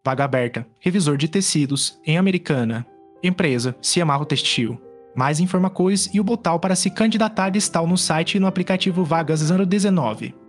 Vaga aberta, revisor de tecidos, em Americana. Empresa, Ciamarro Textil. Mais informações e o botão para se candidatar estão no site e no aplicativo Vagas 019.